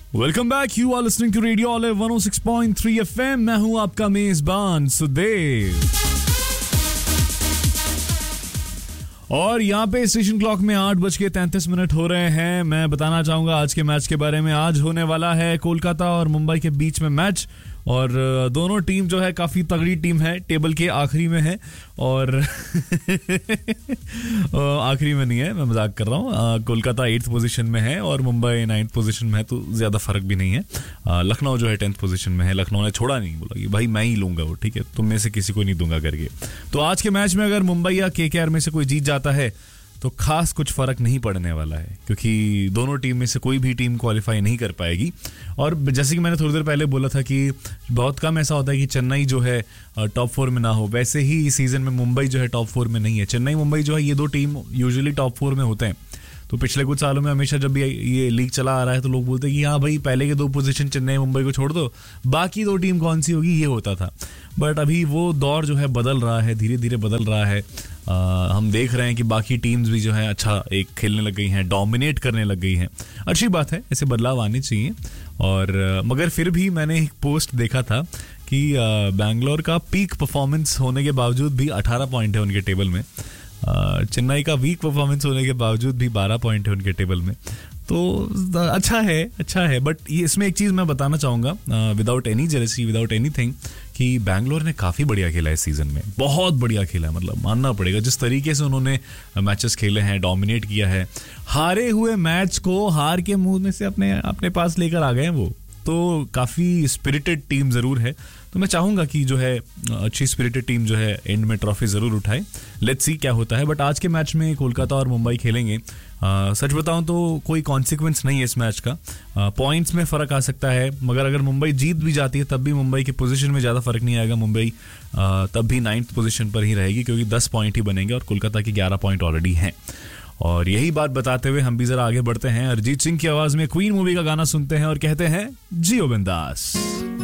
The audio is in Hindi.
Welcome back. You are listening to radio olive 106.3 FM. मैं हूं आपका मेजबान सुदेव और यहाँ पे स्टेशन क्लॉक में 8:33 हो रहे हैं. मैं बताना चाहूंगा आज के मैच के बारे में. आज होने वाला है कोलकाता और मुंबई के बीच में मैच और दोनों टीम जो है काफी तगड़ी टीम है. टेबल के आखिरी में है और आखिरी में नहीं है, मैं मजाक कर रहा हूँ. कोलकाता 8th पोजीशन में है और मुंबई 9th पोजीशन में है, तो ज्यादा फर्क भी नहीं है. लखनऊ जो है 10th पोजीशन में है. लखनऊ ने छोड़ा नहीं, बोला कि भाई मैं ही लूंगा वो, ठीक है, तुम में से किसी को नहीं दूंगा करके. तो आज के मैच में अगर मुंबई या केकेआर में से कोई जीत जाता है तो खास कुछ फर्क नहीं पड़ने वाला है, क्योंकि दोनों टीम में से कोई भी टीम क्वालिफाई नहीं कर पाएगी. और जैसे कि मैंने थोड़ी देर पहले बोला था कि बहुत कम ऐसा होता है कि चेन्नई जो है टॉप 4 में ना हो, वैसे ही इस सीजन में मुंबई जो है टॉप 4 में नहीं है. चेन्नई मुंबई जो है ये दो टीम यूजुअली टॉप 4 में होते हैं. तो पिछले कुछ सालों में हमेशा जब भी ये लीग चला आ रहा है तो लोग बोलते हैं कि हाँ भाई पहले के 2 पोजीशन चेन्नई मुंबई को छोड़ दो, बाकी 2 टीम कौन सी होगी, ये होता था. बट अभी वो दौर जो है बदल रहा है, धीरे धीरे बदल रहा है. हम देख रहे हैं कि बाकी टीम्स भी जो है अच्छा एक खेलने लग गई हैं, डोमिनेट करने लग गई हैं. अच्छी बात है, ऐसे बदलाव आने चाहिए. और मगर फिर भी मैंने एक पोस्ट देखा था कि बैंगलोर का पीक परफॉर्मेंस होने के बावजूद भी 18 पॉइंट है उनके टेबल में. चेन्नई का वीक परफॉर्मेंस होने के बावजूद भी 12 पॉइंट है उनके टेबल में. तो अच्छा है. बट ये इसमें एक चीज़ मैं बताना चाहूँगा without any jealousy, without anything, कि बैंगलोर ने काफ़ी बढ़िया खेला है इस सीज़न में. बहुत बढ़िया खेला है, मतलब मानना पड़ेगा जिस तरीके से उन्होंने मैचेस खेले हैं, डोमिनेट किया है. हारे हुए मैच को हार के मुंह में से अपने पास लेकर आ गए हैं वो. तो काफ़ी स्पिरिटेड टीम ज़रूर है. तो मैं चाहूँगा कि जो है अच्छी स्पिरिटेड टीम जो है एंड में ट्रॉफी ज़रूर उठाए. लेट्स सी क्या होता है. बट आज के मैच में कोलकाता और मुंबई खेलेंगे. सच बताऊं तो कोई कॉन्सिक्वेंस नहीं है इस मैच का. पॉइंट्स में फ़र्क आ सकता है, मगर अगर मुंबई जीत भी जाती है तब भी मुंबई की पोजीशन में ज़्यादा फर्क नहीं आएगा. मुंबई तब भी 9th पोजीशन पर ही रहेगी, क्योंकि 10 पॉइंट ही बनेंगे और कोलकाता के 11 पॉइंट ऑलरेडी हैं. और यही बात बताते हुए हम भी जरा आगे बढ़ते हैं. अरिजीत सिंह की आवाज में क्वीन मूवी का गाना सुनते हैं और कहते हैं जियो बिंदास.